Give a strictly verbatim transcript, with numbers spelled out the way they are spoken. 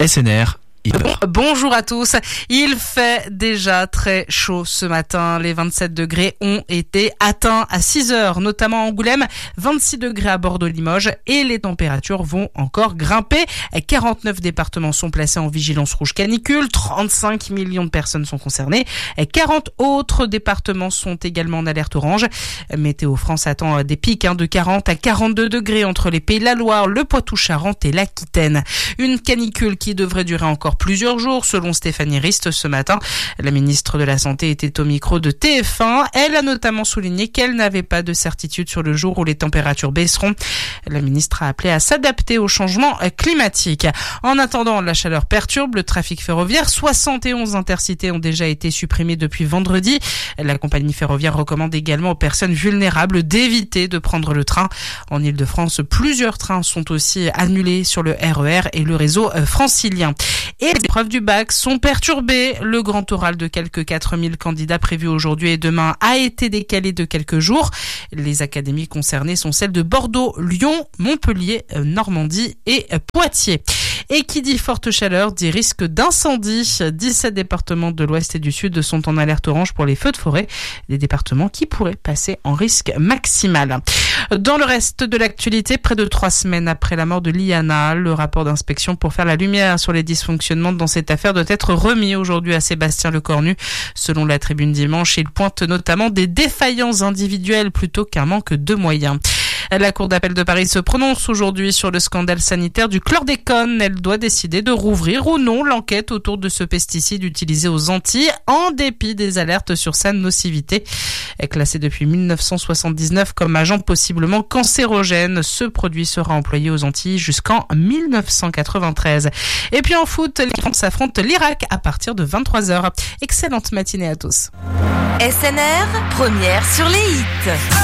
S N R. Bon, bonjour à tous. Il fait déjà très chaud ce matin. Les vingt-sept degrés ont été atteints à six heures, notamment à Angoulême, vingt-six degrés à Bordeaux-Limoges et les températures vont encore grimper. quarante-neuf départements sont placés en vigilance rouge canicule, trente-cinq millions de personnes sont concernées. quarante autres départements sont également en alerte orange. Météo France attend des pics de quarante à quarante-deux degrés entre les Pays de la Loire, le Poitou-Charentes et l'Aquitaine. Une canicule qui devrait durer encore plusieurs jours, selon Stéphanie Rist ce matin. La ministre de la Santé était au micro de T F un. Elle a notamment souligné qu'elle n'avait pas de certitude sur le jour où les températures baisseront. La ministre a appelé à s'adapter au changement climatique. En attendant, la chaleur perturbe le trafic ferroviaire. soixante et onze intercités ont déjà été supprimés depuis vendredi. La compagnie ferroviaire recommande également aux personnes vulnérables d'éviter de prendre le train. En Ile-de-France, plusieurs trains sont aussi annulés sur le R E R et le réseau francilien. Et les épreuves du bac sont perturbées. Le grand oral de quelques quatre mille candidats prévu aujourd'hui et demain a été décalé de quelques jours. Les académies concernées sont celles de Bordeaux, Lyon, Montpellier, Normandie et Poitiers. Et qui dit forte chaleur dit risque d'incendie. dix-sept départements de l'Ouest et du Sud sont en alerte orange pour les feux de forêt. Des départements qui pourraient passer en risque maximal. Dans le reste de l'actualité, près de trois semaines après la mort de Liana, le rapport d'inspection pour faire la lumière sur les dysfonctionnements dans cette affaire doit être remis aujourd'hui à Sébastien Lecornu. Selon la Tribune Dimanche, il pointe notamment des défaillances individuelles plutôt qu'un manque de moyens. La Cour d'appel de Paris se prononce aujourd'hui sur le scandale sanitaire du chlordécone. Elle doit décider de rouvrir ou non l'enquête autour de ce pesticide utilisé aux Antilles en dépit des alertes sur sa nocivité. Classé depuis mille neuf cent soixante-dix-neuf comme agent possiblement cancérogène, ce produit sera employé aux Antilles jusqu'en mille neuf cent quatre-vingt-treize. Et puis en foot, les France affrontent l'Irak à partir de vingt-trois heures. Excellente matinée à tous. S N R, première sur les hits.